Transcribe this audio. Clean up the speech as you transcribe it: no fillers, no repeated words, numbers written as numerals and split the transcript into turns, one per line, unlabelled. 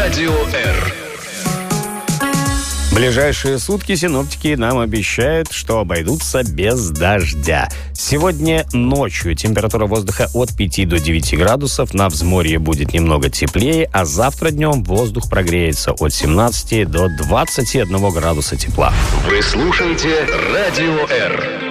Радио Р.
В ближайшие сутки синоптики нам обещают, что обойдутся без дождя. Сегодня ночью температура воздуха от 5 до 9 градусов, на взморье будет немного теплее, а завтра днем воздух прогреется от 17 до 21 градуса тепла.
Вы слушаете Радио Р.